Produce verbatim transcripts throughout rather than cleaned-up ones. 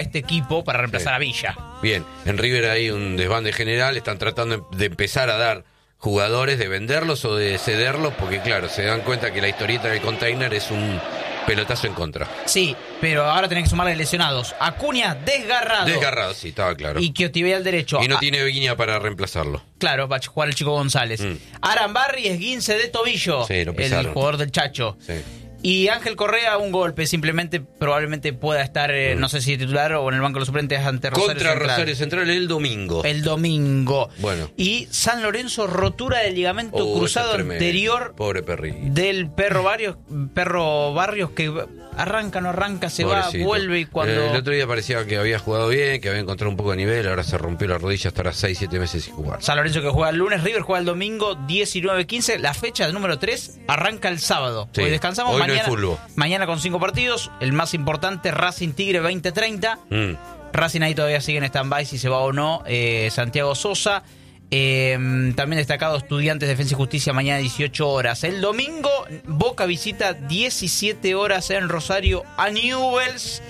este equipo para reemplazar sí. a Villa. Bien, en River hay un desbande general, están tratando de empezar a dar jugadores, de venderlos o de cederlos, porque claro, se dan cuenta que la historieta del container es un pelotazo en contra. Sí, pero ahora tenés que sumarle lesionados. Acuña desgarrado. Desgarrado, sí, estaba claro. Y Quiotibial al derecho. Y no a- tiene Viña para reemplazarlo. Claro, va a jugar el Chico González. Mm. Arambarri, esguince de tobillo. Sí, lo el pesaron. jugador del Chacho. Sí. Y Ángel Correa, un golpe. Simplemente, probablemente pueda estar, eh, Mm. no sé si titular o en el banco de los suplentes ante Rosario Contra Central. Rosario Central el domingo. El domingo. Bueno. Y San Lorenzo, rotura del ligamento Oh, cruzado eso es tremendo. anterior Pobre perrito. del perro Barrios, perro Barrios que arranca, no arranca, se Pobrecito. va, vuelve y cuando... Eh, el otro día parecía que había jugado bien, que había encontrado un poco de nivel, ahora se rompió la rodilla, estará seis siete meses sin jugar. San Lorenzo que juega el lunes, River juega el domingo diecinueve quince. La fecha del número tres arranca el sábado. Sí. Hoy descansamos. Hoy no hay mañana, fútbol. mañana con cinco partidos. El más importante, Racing Tigre veinte treinta. Mm. Racing ahí todavía sigue en stand-by si se va o no. Eh, Santiago Sosa. Eh, también destacado Estudiantes, Defensa y Justicia mañana dieciocho horas. El domingo, Boca visita diecisiete horas en Rosario a Newell's.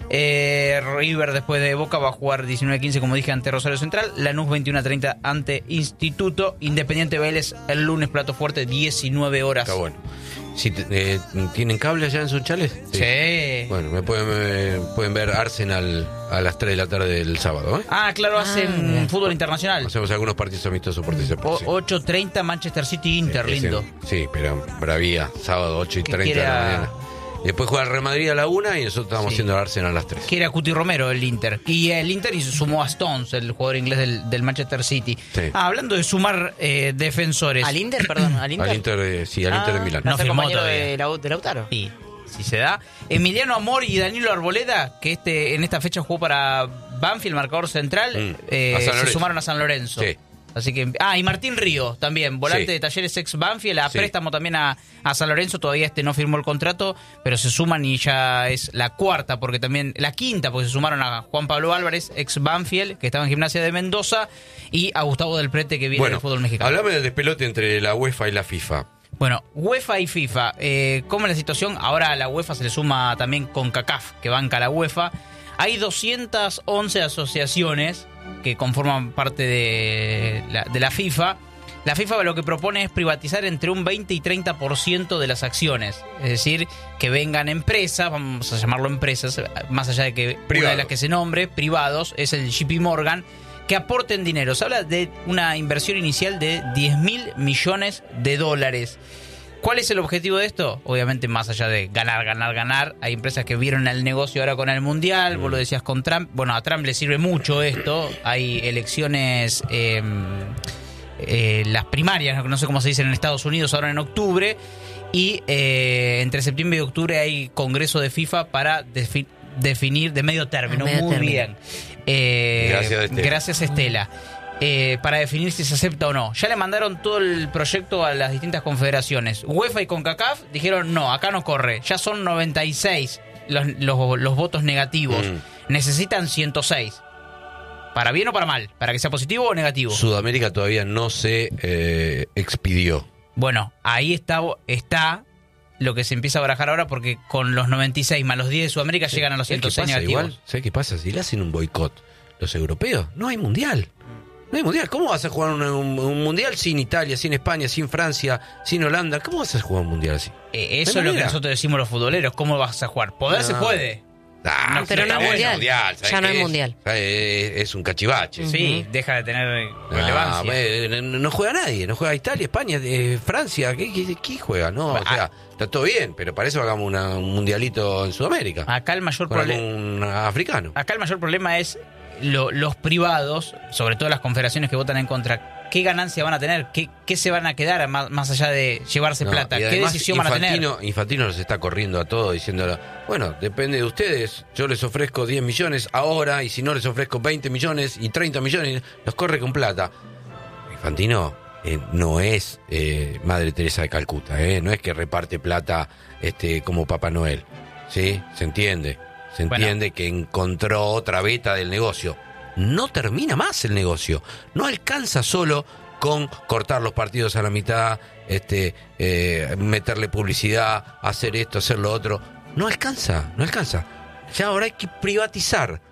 Eh, River después de Boca va a jugar diecinueve quince como dije ante Rosario Central. Lanús veintiuno treinta ante Instituto. Independiente Vélez el lunes, plato fuerte, diecinueve horas. Está bueno. Si te- eh, ¿Tienen cable allá en Sunchales? Sí. Bueno, me pueden, me pueden ver Arsenal a las tres de la tarde del sábado, ¿eh? Ah, claro, hacen bien. fútbol internacional. Hacemos algunos partidos amistosos por ese O- precio. ocho treinta Manchester City Inter, Ese- lindo. Sí, pero bravía, sábado ocho y Que treinta de la quiera- mañana. Después juega el Real Madrid a la una y nosotros estamos Sí. haciendo el Arsenal a las tres. Que era Cuti Romero el Inter. Y el Inter y sumó a Stones, el jugador inglés del, del Manchester City. Sí. Ah, hablando de sumar eh, defensores. Al Inter, perdón, al Inter. Al Inter, de- sí, al Ah, Inter de Milán. No ¿va a ser firmó compañero todavía. de, Lau- de Lautaro? Sí, si se da. Emiliano Amor y Danilo Arboleda, que este en esta fecha jugó para Banfield, marcador central, Mm. eh, A San se Lorenzo. sumaron a San Lorenzo. Sí. Así que, ah, y Martín Río también, volante Sí. de Talleres ex Banfield, a Sí. préstamo también a, a San Lorenzo, todavía este no firmó el contrato, pero se suman y ya es la cuarta, porque también, la quinta, porque se sumaron a Juan Pablo Álvarez, ex Banfield, que estaba en Gimnasia de Mendoza, y a Gustavo del Prete, que viene Bueno, del fútbol mexicano. hablame del despelote entre la UEFA y la FIFA. Bueno, UEFA y FIFA, eh, ¿cómo es la situación? Ahora a la UEFA se le suma también CONCACAF, que banca la UEFA. Hay doscientas once asociaciones que conforman parte de la, de la FIFA. La FIFA lo que propone es privatizar entre un veinte y treinta por ciento de las acciones. Es decir, que vengan empresas, vamos a llamarlo empresas, más allá de que una de Privados. las que se nombre, privados, es el J P Morgan, que aporten dinero. Se habla de una inversión inicial de diez mil millones de dólares. ¿Cuál es el objetivo de esto? Obviamente, más allá de ganar, ganar, ganar, hay empresas que vieron el negocio ahora con el Mundial, vos lo decías con Trump. Bueno, a Trump le sirve mucho esto. Hay elecciones, eh, eh, las primarias, no sé cómo se dicen en Estados Unidos, ahora en octubre. Y eh, entre septiembre y octubre hay congreso de FIFA para defi- definir de medio término. Medio Muy término. bien. Eh, Gracias, Estela. Gracias, Estela. Eh, para definir si se acepta o no. Ya le mandaron todo el proyecto a las distintas confederaciones. UEFA y CONCACAF dijeron no, acá no corre. Ya son noventa y seis los, los, los votos negativos. Mm. Necesitan ciento seis. ¿Para bien o para mal? ¿Para que sea positivo o negativo? Sudamérica todavía no se eh, expidió. Bueno, ahí está, está lo que se empieza a barajar ahora, porque con los noventa y seis más los diez de Sudamérica llegan a los ¿Sabes ciento qué seis pasa negativos. igual? ¿Sabes qué pasa? Si le hacen un boicot los europeos, no hay mundial. No hay mundial. ¿Cómo vas a jugar un, un- un mundial sin Italia, sin España, sin Francia, sin Holanda? ¿Cómo vas a jugar un mundial así? Eh, eso No hay es lo que manera. nosotros decimos los futboleros. ¿Cómo vas a jugar? Poder se No. puede. Ah, No, pero no hay está mundial. ¿sabes Ya no qué hay es? mundial. ¿Sabes? Es, es un cachivache. Sí, deja de tener Ah, relevancia. eh, no, no juega nadie, no juega Italia, España, eh, Francia, ¿qué, qué, qué juega? No, o Ah. sea, está todo bien, pero para eso hagamos una- un mundialito en Sudamérica. Acá el mayor con problema, algún africano. acá el mayor problema es lo- los privados, sobre todo las confederaciones que votan en contra. ¿Qué ganancia van a tener? ¿Qué, qué se van a quedar más, más allá de llevarse No, plata? y ¿Qué además, decisión van a tener? Infantino, Infantino nos está corriendo a todos diciéndolo, bueno, depende de ustedes, yo les ofrezco diez millones ahora y si no les ofrezco veinte millones y treinta millones, los corre con plata. Infantino eh, no es eh, Madre Teresa de Calcuta, eh, no es que reparte plata este como Papá Noel, ¿sí? Se entiende, se Bueno. entiende que encontró otra beta del negocio. No termina más el negocio, no alcanza solo con cortar los partidos a la mitad, este, eh, meterle publicidad, hacer esto, hacer lo otro. No alcanza, no alcanza. Ya ahora hay que privatizar